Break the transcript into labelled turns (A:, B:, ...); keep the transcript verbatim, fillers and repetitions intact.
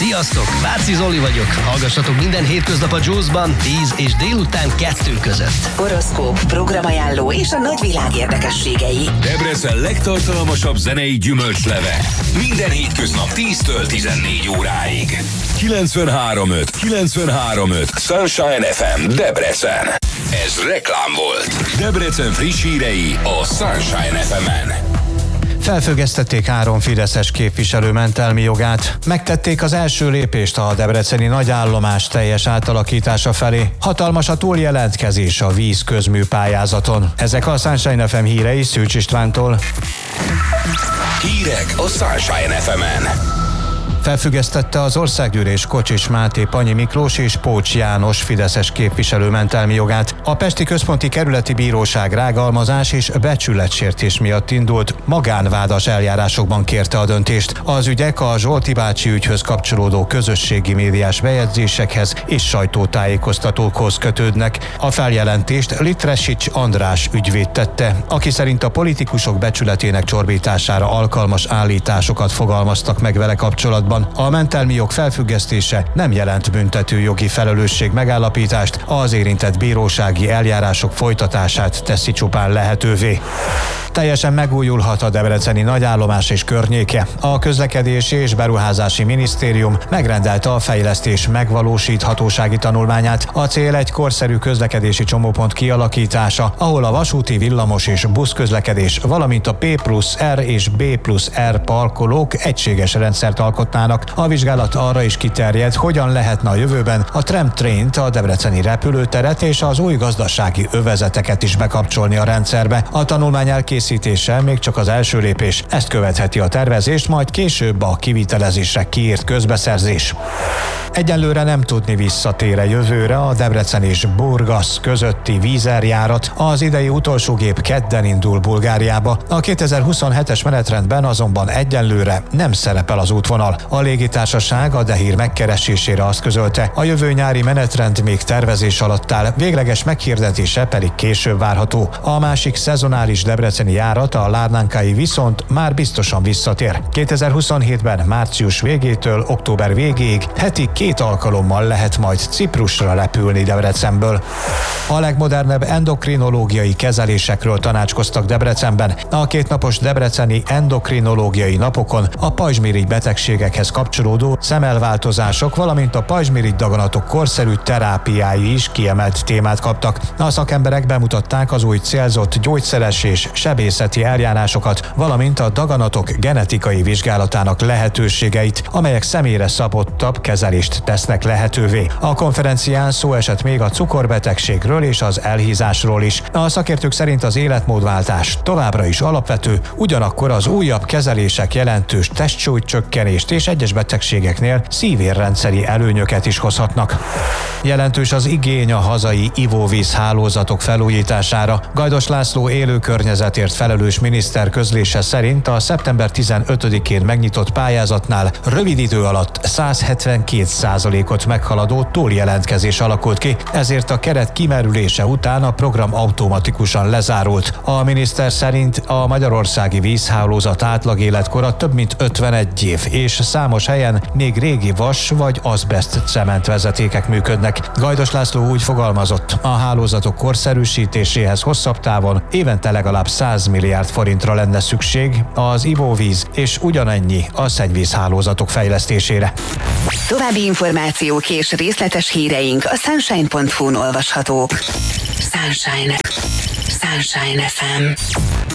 A: Sziasztok, Váci Zoli vagyok. Hallgassatok minden hétköznap a Juice-ban tíz és délután kettő között.
B: Horoszkóp, programajánló és a nagyvilág érdekességei.
C: Debrecen legtartalmasabb zenei gyümölcsleve. Minden hétköznap tíztől tizennégy óráig. kilencvenhárom öt, kilencvenhárom öt Sunshine ef em Debrecen. Ez reklám volt. Debrecen friss hírei a Sunshine ef emen.
D: Felfüggesztették három fideszes képviselő mentelmi jogát. Megtették az első lépést a debreceni nagyállomás teljes átalakítása felé. Hatalmas a túljelentkezés a víz közmű pályázaton. Ezek a Sunshine ef em hírei Szűcs Istvántól.
C: Hírek a Sunshine ef emen.
D: Felfüggesztette az Országgyűlés Kocsis Máté, Panyi Miklós és Pócs János fideszes képviselő mentelmi jogát. A Pesti Központi Kerületi Bíróság rágalmazás és becsületsértés miatt indult magánvádas eljárásokban kérte a döntést. Az ügyek a Zsolti bácsi ügyhöz kapcsolódó közösségi médiás bejegyzésekhez és sajtótájékoztatókhoz kötődnek. A feljelentést Litresics András ügyvéd tette, aki szerint a politikusok becsületének csorbítására alkalmas állításokat fogalmaztak meg vele kapcsolatban. A mentelmi jog felfüggesztése nem jelent büntetőjogi felelősség megállapítást, az érintett bírósági eljárások folytatását teszi csupán lehetővé. Teljesen megújulhat a debreceni nagyállomás és környéke. A Közlekedési és Beruházási Minisztérium megrendelte a fejlesztés megvalósíthatósági tanulmányát. A cél egy korszerű közlekedési csomópont kialakítása, ahol a vasúti, villamos és buszközlekedés, valamint a P plusz R és B plusz R parkolók egységes rendszert alkotnának. A vizsgálat arra is kiterjed, hogyan lehetne a jövőben a tramtraint, a debreceni repülőteret és az új gazdasági övezeteket is bekapcsolni a rendszerbe. A tanulmány elkészítése még csak az első lépés. Ezt követheti a tervezést, majd később a kivitelezésre kiírt közbeszerzés. Egyelőre nem tudni visszatér-e jövőre a Debrecen és Burgas közötti vízerjárat. Az idei utolsó gép kedden indul Bulgáriába. A kétezer-huszonhetes menetrendben azonban egyelőre nem szerepel az útvonal. A légitársaság a Dehír megkeresésére azt közölte, a jövő nyári menetrend még tervezés alatt áll, végleges meghirdetése pedig később várható. A másik szezonális debreceni járat, a Lárnánkai viszont már biztosan visszatér. kétezer-huszonhétben március végétől október végéig heti két alkalommal lehet majd Ciprusra repülni Debrecenből. A legmodernebb endokrinológiai kezelésekről tanácskoztak Debrecenben. A kétnapos debreceni endokrinológiai napokon a pajzsmirigy betegségekhez kapcsolódó szemelváltozások, valamint a pajzsmirigy daganatok korszerű terápiái is kiemelt témát kaptak. A szakemberek bemutatták az új célzott gyógyszeres és sebészeti eljárásokat, valamint a daganatok genetikai vizsgálatának lehetőségeit, amelyek személyre szabottabb kezelést tesznek lehetővé. A konferencián szó esett még a cukorbetegségről és az elhízásról is. A szakértők szerint az életmódváltás továbbra is alapvető, ugyanakkor az újabb kezelések jelentős testsúlycsökkenést és egyes betegségeknél szívérrendszeri előnyöket is hozhatnak. Jelentős az igény a hazai ivóvíz hálózatok felújítására. Gajdos László élő környezetért felelős miniszter közlése szerint a szeptember tizenötödikén megnyitott pályázatnál rövid idő alatt száz hetvenkét százalékot meghaladó túljelentkezés alakult ki, ezért a keret kimerülése után a program automatikusan lezárult. A miniszter szerint a magyarországi vízhálózat átlagéletkora több mint ötvenegy év, és számos helyen még régi vas vagy azbest cementvezetékek működnek. Gajdos László úgy fogalmazott, a hálózatok korszerűsítéséhez hosszabb távon évente legalább száz milliárd forintra lenne szükség az ivóvíz és ugyanennyi a szennyvízhálózatok fejlesztésére.
B: További információk és részletes híreink a sunshine pont hu-n olvashatók. Sunshine. Sunshine ef em.